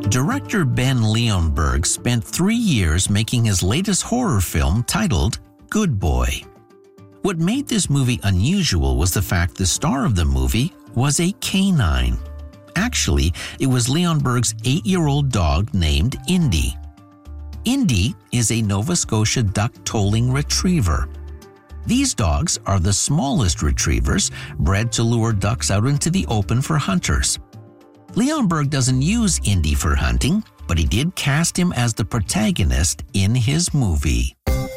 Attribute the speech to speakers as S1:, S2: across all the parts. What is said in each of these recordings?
S1: Director Ben Leonberg spent 3 years making his latest horror film titled Good Boy. What made this movie unusual was the fact the star of the movie was a canine. Actually, it was Leonberg's 8-year-old dog named Indy. Indy is a Nova Scotia duck-tolling retriever. These dogs are the smallest retrievers bred to lure ducks out into the open for hunters. Leonberg doesn't use Indy for hunting, but he did cast him as the protagonist in his movie.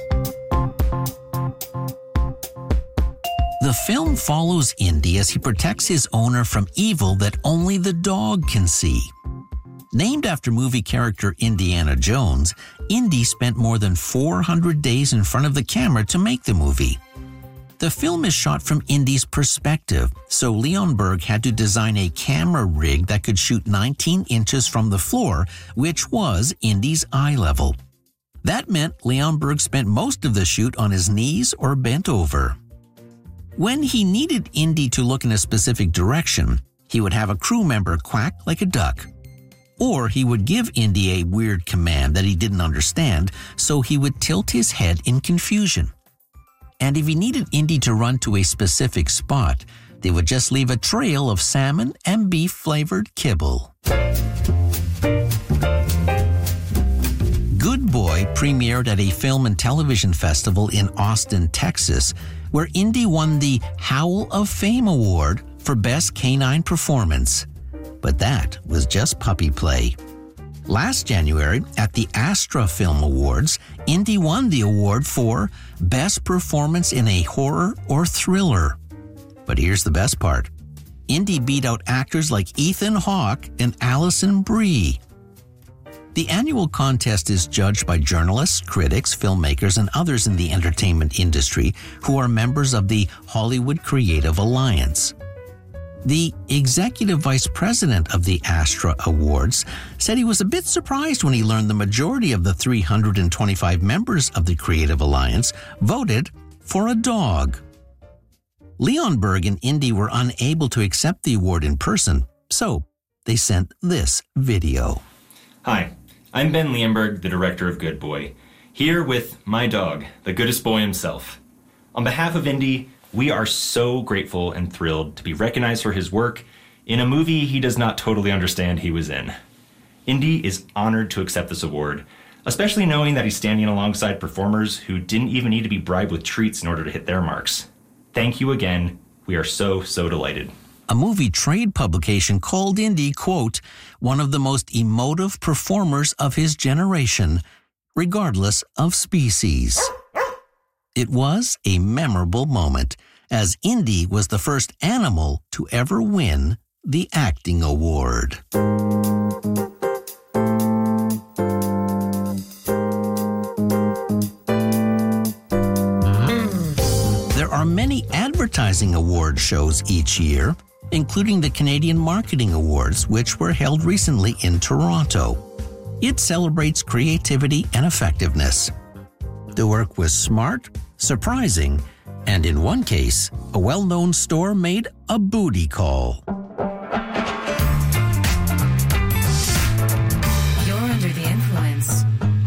S1: The film follows Indy as he protects his owner from evil that only the dog can see. Named after movie character Indiana Jones, Indy spent more than 400 days in front of the camera to make the movie. The film is shot from Indy's perspective, so Leonberg had to design a camera rig that could shoot 19 inches from the floor, which was Indy's eye level. That meant Leonberg spent most of the shoot on his knees or bent over. When he needed Indy to look in a specific direction, he would have a crew member quack like a duck. Or he would give Indy a weird command that he didn't understand, so he would tilt his head in confusion. And if he needed Indy to run to a specific spot, they would just leave a trail of salmon and beef-flavored kibble. Good Boy premiered at a film and television festival in Austin, Texas, where Indy won the Howl of Fame Award for Best Canine Performance. But that was just puppy play. Last January, at the Astra Film Awards, Indy won the award for Best Performance in a Horror or Thriller. But here's the best part. Indy beat out actors like Ethan Hawke and Alison Brie. The annual contest is judged by journalists, critics, filmmakers, and others in the entertainment industry who are members of the Hollywood Creative Alliance. The executive vice president of the Astra Awards said he was a bit surprised when he learned the majority of the 325 members of the Creative Alliance voted for a dog. Leonberg and Indy were unable to accept the award in person, so they sent this video.
S2: Hi, I'm Ben Leonberg, the director of Good Boy, here with my dog, the goodest boy himself. On behalf of Indy, we are so grateful and thrilled to be recognized for his work in a movie he does not totally understand he was in. Indy is honored to accept this award, especially knowing that he's standing alongside performers who didn't even need to be bribed with treats in order to hit their marks. Thank you again. We are so delighted.
S1: A movie trade publication called Indy, quote, one of the most emotive performers of his generation, regardless of species. It was a memorable moment, as Indy was the first animal to ever win the acting award. There are many advertising award shows each year, including the Canadian Marketing Awards, which were held recently in Toronto. It celebrates creativity and effectiveness. The work was smart, surprising, and in one case, a well-known store made a booty call.
S3: You're under the influence.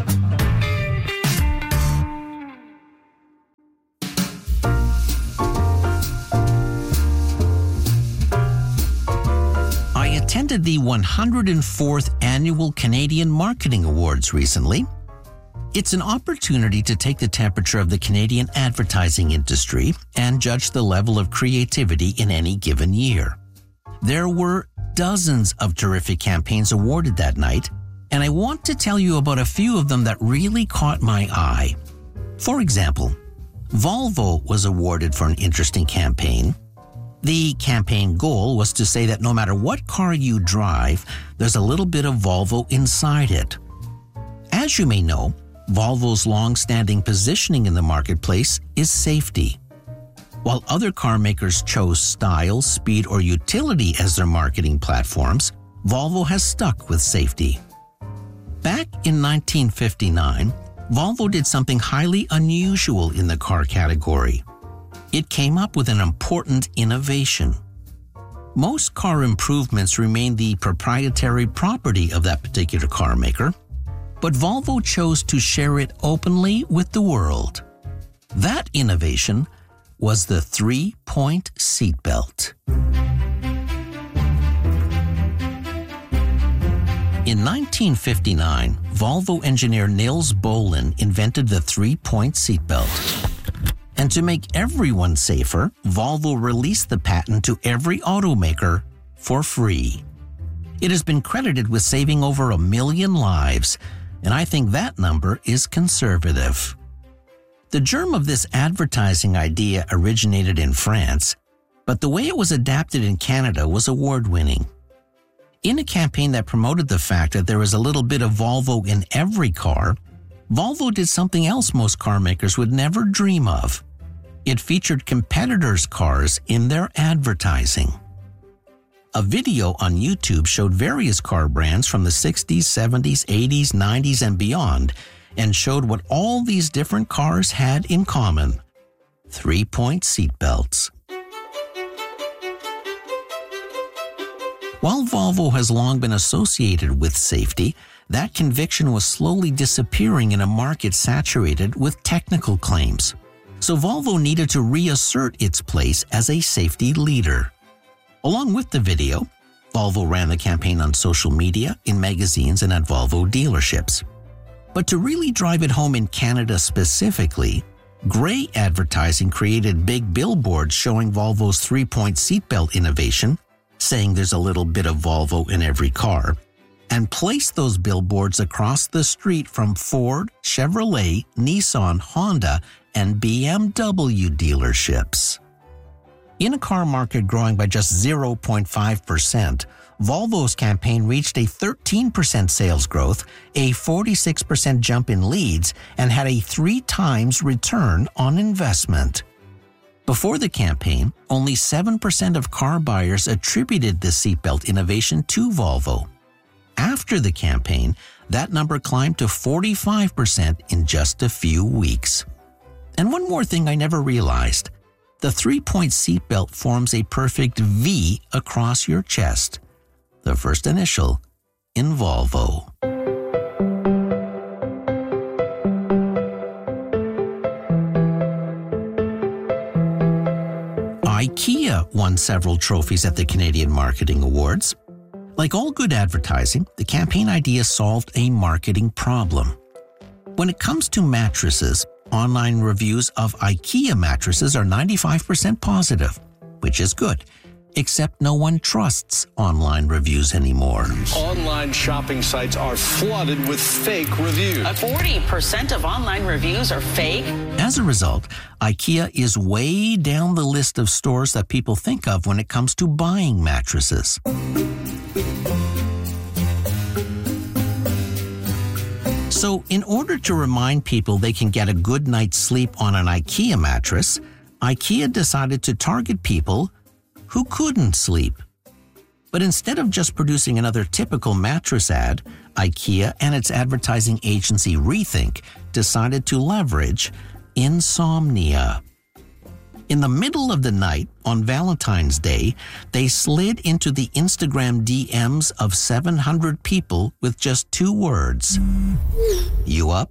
S1: I attended the 104th Annual Canadian Marketing Awards recently. It's an opportunity to take the temperature of the Canadian advertising industry and judge the level of creativity in any given year. There were dozens of terrific campaigns awarded that night, and I want to tell you about a few of them that really caught my eye. For example, Volvo was awarded for an interesting campaign. The campaign goal was to say that no matter what car you drive, there's a little bit of Volvo inside it. As you may know, Volvo's long-standing positioning in the marketplace is safety. While other car makers chose style, speed, or utility as their marketing platforms, Volvo has stuck with safety. Back in 1959, Volvo did something highly unusual in the car category. It came up with an important innovation. Most car improvements remain the proprietary property of that particular car maker, but Volvo chose to share it openly with the world. That innovation was the 3-point seatbelt. In 1959, Volvo engineer Nils Bohlin invented the 3-point seatbelt. And to make everyone safer, Volvo released the patent to every automaker for free. It has been credited with saving over 1 million lives, and I think that number is conservative. The germ of this advertising idea originated in France, but the way it was adapted in Canada was award-winning. In a campaign that promoted the fact that there is a little bit of Volvo in every car, Volvo did something else most car makers would never dream of. It featured competitors' cars in their advertising. A video on YouTube showed various car brands from the 60s, 70s, 80s, 90s, and beyond, and showed what all these different cars had in common: 3-point seatbelts. While Volvo has long been associated with safety, that conviction was slowly disappearing in a market saturated with technical claims. So Volvo needed to reassert its place as a safety leader. Along with the video, Volvo ran the campaign on social media, in magazines, and at Volvo dealerships. But to really drive it home in Canada specifically, Grey Advertising created big billboards showing Volvo's 3-point seatbelt innovation, saying there's a little bit of Volvo in every car, and placed those billboards across the street from Ford, Chevrolet, Nissan, Honda, and BMW dealerships. In a car market growing by just 0.5%, Volvo's campaign reached a 13% sales growth, a 46% jump in leads, and had a 3 times return on investment. Before the campaign, only 7% of car buyers attributed the seatbelt innovation to Volvo. After the campaign, that number climbed to 45% in just a few weeks. And one more thing I never realized: the 3-point seatbelt forms a perfect V across your chest, the first initial in Volvo. IKEA won several trophies at the Canadian Marketing Awards. Like all good advertising, the campaign idea solved a marketing problem. When it comes to mattresses, online reviews of IKEA mattresses are 95% positive, which is good, except no one trusts online reviews anymore.
S4: Online shopping sites are flooded with fake reviews.
S5: 40% of online reviews are fake.
S1: As a result, IKEA is way down the list of stores that people think of when it comes to buying mattresses. So, in order to remind people they can get a good night's sleep on an IKEA mattress, IKEA decided to target people who couldn't sleep. But instead of just producing another typical mattress ad, IKEA and its advertising agency Rethink decided to leverage insomnia. In the middle of the night, on Valentine's Day, they slid into the Instagram DMs of 700 people with just 2 words. You up?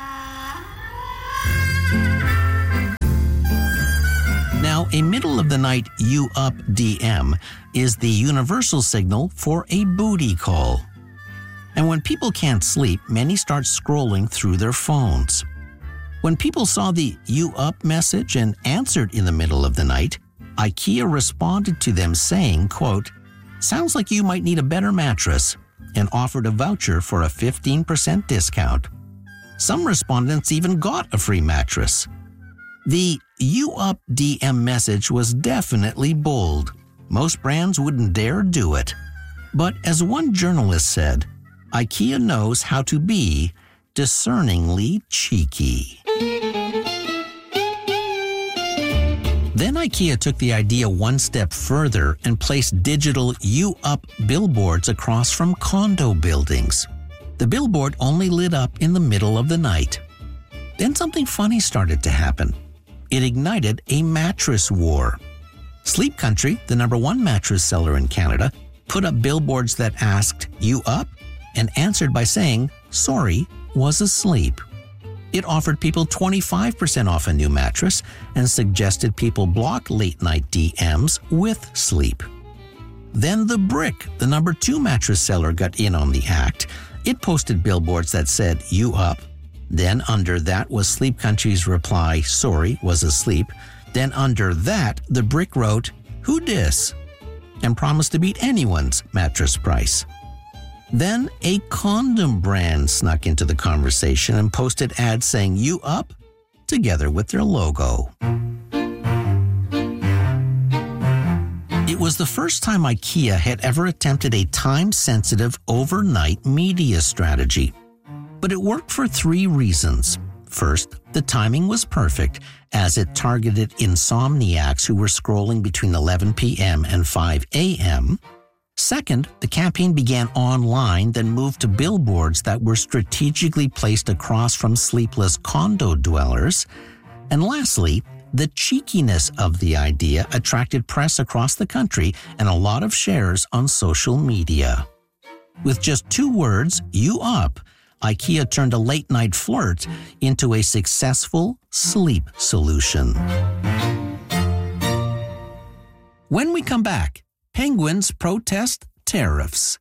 S1: Now, a middle-of-the-night you up DM is the universal signal for a booty call. And when people can't sleep, many start scrolling through their phones. When people saw the you up message and answered in the middle of the night, IKEA responded to them saying, quote, "Sounds like you might need a better mattress," and offered a voucher for a 15% discount. Some respondents even got a free mattress. The you up DM message was definitely bold. Most brands wouldn't dare do it. But as one journalist said, IKEA knows how to be discerningly cheeky. Then IKEA took the idea one step further and placed digital you up billboards across from condo buildings. The billboard only lit up in the middle of the night. Then something funny started to happen. It ignited a mattress war. Sleep Country, the #1 mattress seller in Canada, put up billboards that asked, "You up?" and answered by saying, "Sorry, was asleep." It offered people 25% off a new mattress and suggested people block late-night DMs with sleep. Then The Brick, the #2 mattress seller, got in on the act. It posted billboards that said, "You up?" Then under that was Sleep Country's reply, "Sorry, was asleep." Then under that, The Brick wrote, "Who dis?" and promised to beat anyone's mattress price. Then a condom brand snuck into the conversation and posted ads saying, "You up?" together with their logo. It was the first time IKEA had ever attempted a time-sensitive overnight media strategy. But it worked for 3 reasons. First, the timing was perfect as it targeted insomniacs who were scrolling between 11 p.m. and 5 a.m. Second, the campaign began online, then moved to billboards that were strategically placed across from sleepless condo dwellers. And lastly, the cheekiness of the idea attracted press across the country and a lot of shares on social media. With just 2 words, "You up?" IKEA turned a late-night flirt into a successful sleep solution. When we come back, penguins protest tariffs.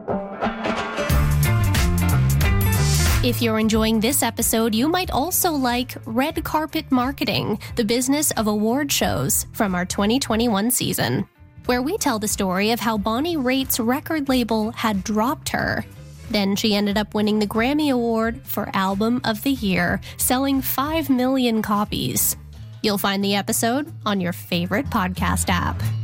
S6: If you're enjoying this episode, you might also like Red Carpet Marketing, the business of award shows from our 2021 season, where we tell the story of how Bonnie Raitt's record label had dropped her. Then she ended up winning the Grammy Award for Album of the Year, selling 5 million copies. You'll find the episode on your favorite podcast app.